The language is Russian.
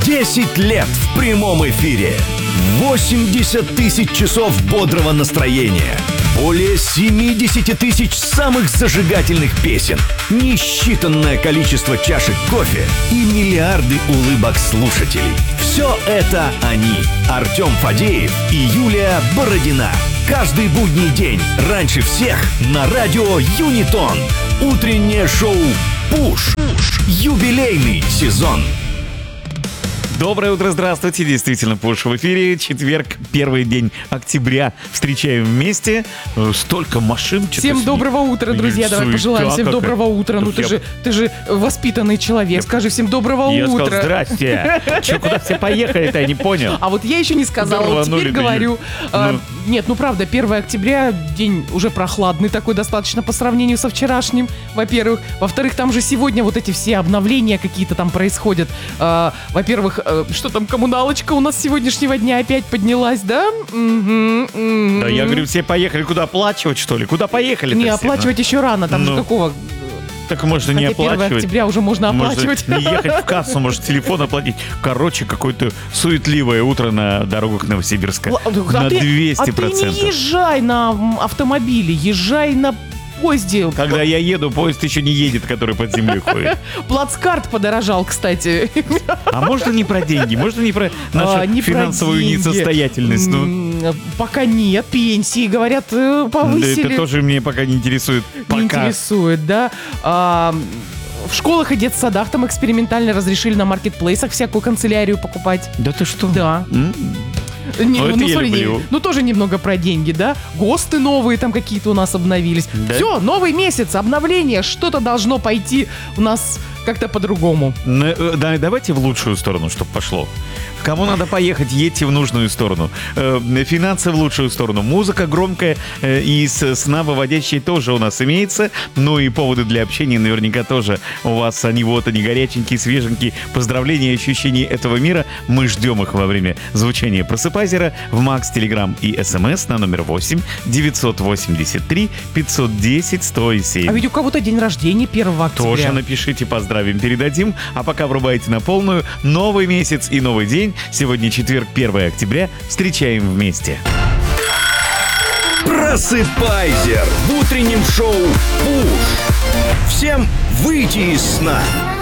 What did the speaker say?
10 лет в прямом эфире. 80 тысяч часов бодрого настроения. Более 70 тысяч самых зажигательных песен. Несчитанное количество чашек кофе и миллиарды улыбок слушателей. Все это они. Артем Фадеев и Юлия Бородина. Каждый будний день, раньше всех, на радио Юнитон. Утреннее шоу «Пуш». Юбилейный сезон. Доброе утро, здравствуйте. Действительно, Пуш в эфире. Четверг, первый день октября. Встречаем вместе. Столько машин. Всем доброго утра, друзья. Давай пожелаем всем доброго утра. Ну, ты же воспитанный человек. Скажи всем доброго утра. Я сказал, здрасте. Че, куда все поехали-то? Я не понял. А вот я еще не сказала, вот теперь говорю. Нет, ну правда, 1 октября, день уже прохладный такой достаточно по сравнению со вчерашним, во-первых. Во-вторых, там же сегодня вот эти все обновления какие-то там происходят. Во-первых, что там, коммуналочка у нас с сегодняшнего дня опять поднялась, да? Да, я говорю, все поехали. Куда, оплачивать, что ли? Куда поехали? Не, оплачивать еще рано, там же какого... Так можно не оплачивать. 1 октября уже можно оплачивать. Может, не ехать в кассу, может, телефон оплатить. Короче, какое-то суетливое утро на дорогах Новосибирска. На 200%. А ты не езжай на автомобиле, езжай на поезде. Когда я еду, поезд еще не едет, который под землей ходит. Плацкарт подорожал, кстати. А можно не про деньги? Можно не про нашу финансовую несостоятельность? Пока нет. Пенсии, говорят, повысили. Это тоже мне пока не интересует. Не интересует, да. В школах и детсадах там экспериментально разрешили на маркетплейсах всякую канцелярию покупать. Да ты что? Да. Ну, тоже немного про деньги, да? ГОСТы новые там какие-то у нас обновились. Да? Все, новый месяц, обновление. Что-то должно пойти у нас как-то по-другому. Да, давайте в лучшую сторону, чтобы пошло. Кому надо поехать, едьте в нужную сторону. Финансы в лучшую сторону. Музыка громкая и сна выводящие тоже у нас имеется. Ну и поводы для общения наверняка тоже у вас. Они горяченькие, свеженькие. Поздравления и ощущения этого мира. Мы ждем их во время звучания просыпайзера в Макс, Телеграм и СМС на номер 8 983 510 107. А ведь у кого-то день рождения 1 октября. Тоже напишите, поздравим, передадим. А пока врубайте на полную. Новый месяц и новый день. Сегодня четверг, 1 октября. Встречаем вместе. Просыпайзер в утреннем шоу «Пуш». Всем выйти из сна.